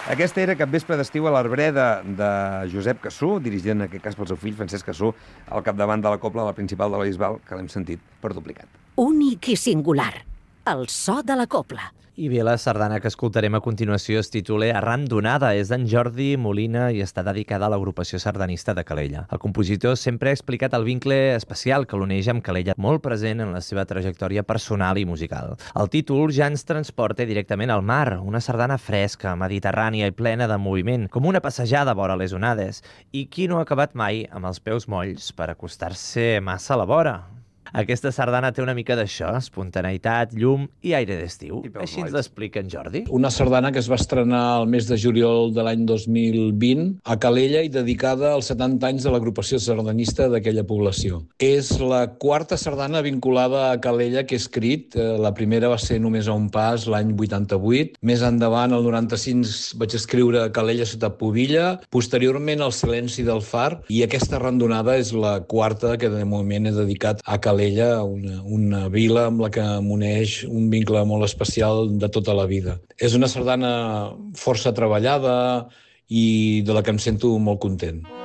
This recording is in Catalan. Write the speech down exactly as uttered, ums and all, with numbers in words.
Aquesta era Capvespre d'estiu a l'Arbreda de Josep Cassú, dirigent en aquest cas pel seu fill, Francesc Cassú, al capdavant de la cobla, la principal de la Bisbal, que l'hem sentit per duplicat. Únic i singular, el so de la cobla. I bé, la sardana que escoltarem a continuació es titula Arran donada, és d'en Jordi Molina i està dedicada a l'agrupació sardanista de Calella. El compositor sempre ha explicat el vincle especial que l'uneix amb Calella, molt present en la seva trajectòria personal i musical. El títol ja ens transporta directament al mar, una sardana fresca, mediterrània i plena de moviment, com una passejada vora les onades. I qui no ha acabat mai amb els peus molls per acostar-se massa a la vora? Aquesta sardana té una mica d'això, espontaneïtat, llum i aire d'estiu. Així ens l'explica en Jordi. Una sardana que es va estrenar el mes de juliol de l'any dos mil vint a Calella i dedicada als setanta anys de l'agrupació sardanista d'aquella població. És la quarta sardana vinculada a Calella que he escrit. La primera va ser Només a un pas, l'any vuitanta-vuit. Més endavant, el noranta-cinc, vaig escriure Calella sota pubilla. Posteriorment, El silenci del far. I aquesta randonada és la quarta que de moment he dedicat a Calella, una, una vila amb la que m'uneix un vincle molt especial de tota la vida. És una sardana força treballada i de la que em sento molt content.